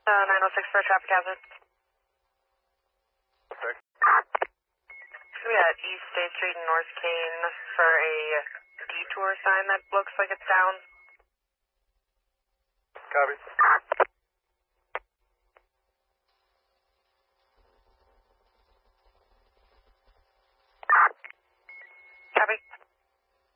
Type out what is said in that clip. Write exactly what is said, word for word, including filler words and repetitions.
Uh, nine oh six for a traffic hazard. Okay. We at East State Street and North Kane for a detour sign that looks like it's down. Copy.